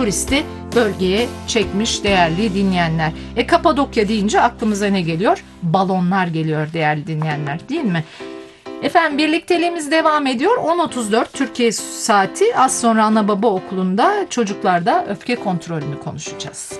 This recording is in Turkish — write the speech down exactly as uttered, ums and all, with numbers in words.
turisti bölgeye çekmiş değerli dinleyenler. E Kapadokya deyince aklımıza ne geliyor? Balonlar geliyor değerli dinleyenler, değil mi? Efendim birlikteliğimiz devam ediyor. on otuz dört Türkiye saati. Az sonra ana baba okulunda çocuklarda öfke kontrolünü konuşacağız.